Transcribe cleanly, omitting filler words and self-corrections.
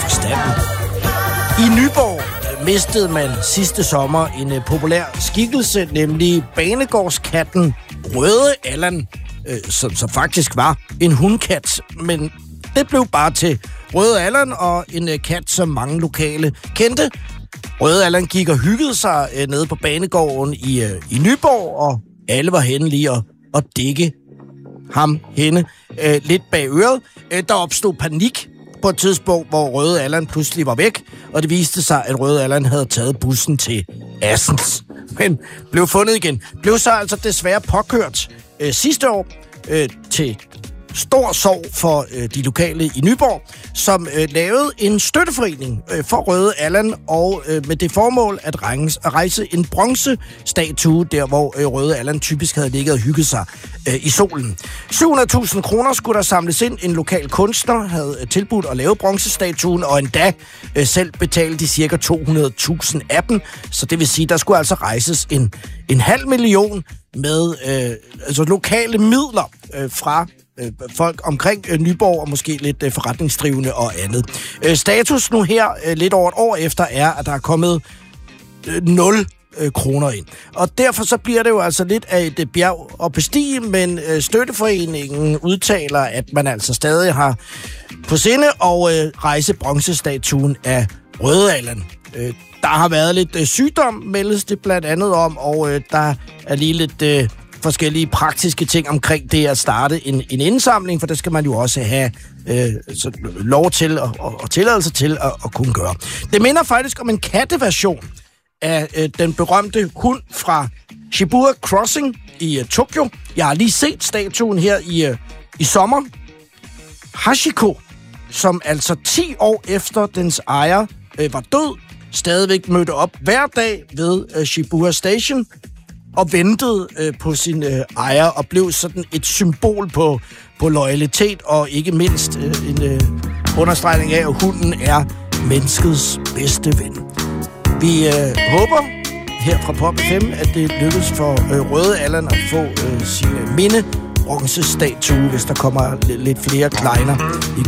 forstanden. I Nyborg mistede man sidste sommer en populær skikkelse, nemlig banegårdskatten Røde Allan, som faktisk var en hundkat, men det blev bare til Røde Allan og en kat, som mange lokale kendte. Røde Allan gik og hyggede sig nede på banegården i Nyborg, og alle var henne lige at dække ham hende lidt bag øret. Der opstod panik på et tidspunkt, hvor Røde Allan pludselig var væk, og det viste sig, at Røde Allan havde taget bussen til Assens, men blev fundet igen. Blev så altså desværre påkørt sidste år til stor sorg for de lokale i Nyborg, som lavede en støtteforening for Røde Allan, og med det formål at rejse en bronzestatue, der hvor Røde Allan typisk havde ligget og hygget sig i solen. 700.000 kroner skulle der samles ind. En lokal kunstner havde tilbudt at lave bronzestatuen, og endda selv betale de cirka 200.000 af dem. Så det vil sige, der skulle altså rejses en 500.000 med altså lokale midler fra folk omkring Nyborg og måske lidt forretningsdrivende og andet. Status nu her, lidt over et år efter, er, at der er kommet 0 kroner ind. Og derfor så bliver det jo altså lidt af et bjerg at bestige, men støtteforeningen udtaler, at man altså stadig har på sinde at rejse bronzestatuen af Røde Allan. Der har været lidt sygdom, meldes det blandt andet om, og der er lige lidt forskellige praktiske ting omkring det at starte en indsamling, for det skal man jo også have lov til og tilladelse til at kunne gøre. Det minder faktisk om en katteversion af den berømte hund fra Shibuya Crossing i Tokyo. Jeg har lige set statuen her i sommer. Hachiko, som altså 10 år efter dens ejer var død, stadigvæk mødte op hver dag ved Shibuya Station og ventede på sin ejer og blev sådan et symbol på loyalitet og ikke mindst en understregning af, at hunden er menneskets bedste ven. Vi håber her fra Pop FM, at det lykkes for Røde Allan at få sin minde bronzestatue, hvis der kommer lidt flere kleiner